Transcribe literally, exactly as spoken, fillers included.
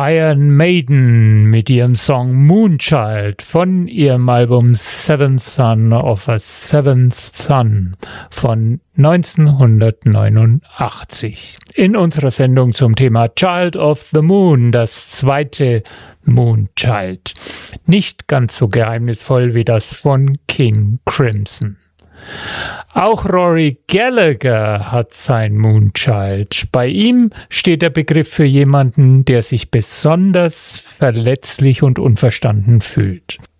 Iron Maiden mit ihrem Song Moonchild von ihrem Album Seventh Son of a Seventh Son von neunzehnhundertneunundachtzig. In unserer Sendung zum Thema Child of the Moon, das zweite Moonchild. Nicht ganz so geheimnisvoll wie das von King Crimson. Auch Rory Gallagher hat sein Moonchild. Bei ihm steht der Begriff für jemanden, der sich besonders verletzlich und unverstanden fühlt.